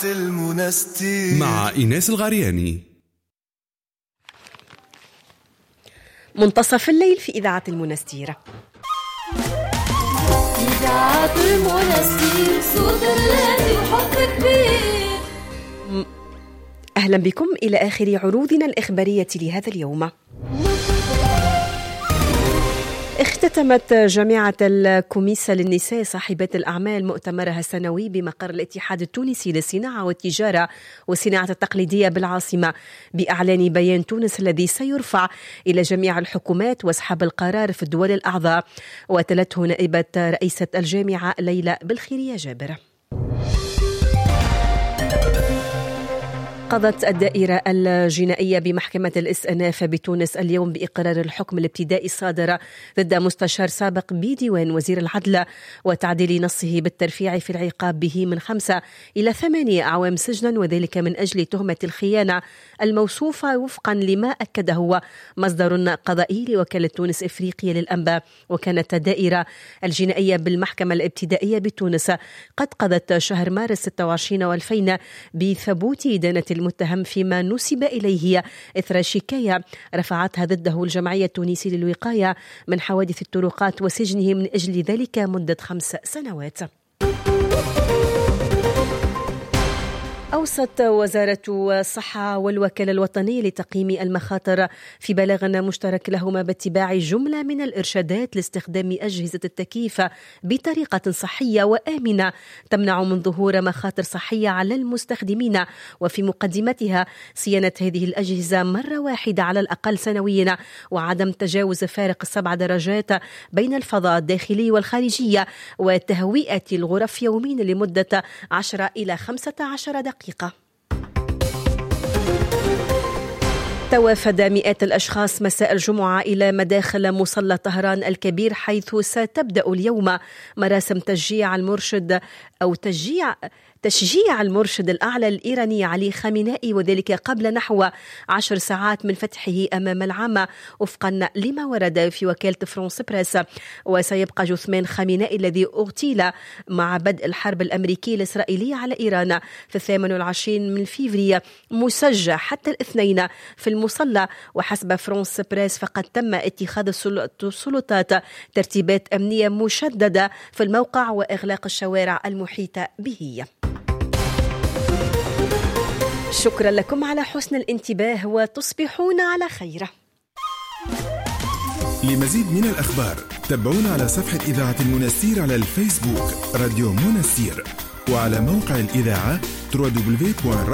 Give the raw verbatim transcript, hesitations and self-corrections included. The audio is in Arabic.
المنستير مع إيناس الغرياني. منتصف الليل في إذاعة المنستير. إذاعة المنستير صوت الذي وحب كبير. أهلا بكم إلى آخر عروضنا الإخبارية لهذا اليوم. اختتمت جامعة الكوميسا للنساء صاحبات الأعمال مؤتمرها السنوي بمقر الاتحاد التونسي للصناعة والتجارة والصناعة التقليدية بالعاصمة بإعلان بيان تونس الذي سيرفع إلى جميع الحكومات وأصحاب القرار في الدول الأعضاء. وتلته نائبة رئيسة الجامعة ليلى بالخيرية جابر. قضت الدائرة الجنائية بمحكمة الاستئناف بتونس اليوم بإقرار الحكم الابتدائي الصادر ضد مستشار سابق بديوان وزير العدل وتعديل نصه بالترفيع في العقاب به من خمسة إلى ثمانية أعوام سجنا، وذلك من أجل تهمة الخيانة الموصوفة وفقا لما أكده مصدر قضائي لوكالة تونس إفريقيا للأنباء. وكانت الدائرة الجنائية بالمحكمة الابتدائية بتونس قد قضت شهر مارس ستة وعشرين والفين بثبوت إدانة المتهم فيما نسب إليه إثر شكاية رفعتها ضده الجمعية التونسية للوقاية من حوادث الطرقات وسجنه من أجل ذلك مدة خمس سنوات. أوصت وزارة الصحة والوكالة الوطنية لتقييم المخاطر في بلاغ مشترك لهما باتباع جملة من الإرشادات لاستخدام أجهزة التكييف بطريقة صحية وآمنة تمنع من ظهور مخاطر صحية على المستخدمين، وفي مقدمتها صيانة هذه الأجهزة مرة واحدة على الأقل سنويا، وعدم تجاوز فارق السبع درجات بين الفضاء الداخلي والخارجية، وتهوئة الغرف يوميا لمدة عشرة إلى خمسة عشر دقيقة. توافد مئات الأشخاص مساء الجمعة إلى مداخل مصلى طهران الكبير، حيث ستبدأ اليوم مراسم تشجيع المرشد أو تشجيع تشجيع المرشد الأعلى الإيراني علي خامنائي، وذلك قبل نحو عشر ساعات من فتحه أمام العامة وفقا لما ورد في وكالة فرانس بريس. وسيبقى جثمان خامنائي الذي اغتيل مع بدء الحرب الأمريكية الإسرائيلية على إيران في الثامن والعشرين من فيفري مسجى حتى الاثنين في المصلى. وحسب فرانس بريس فقد تم اتخاذ السلطات ترتيبات أمنية مشددة في الموقع وإغلاق الشوارع المحيطة به. شكرا لكم على حسن الانتباه وتصبحون على خير. لمزيد من الأخبار تابعونا على صفحة إذاعة المنستير على الفيسبوك راديو منستير، وعلى موقع الإذاعة دبليو دبليو دبليو دوت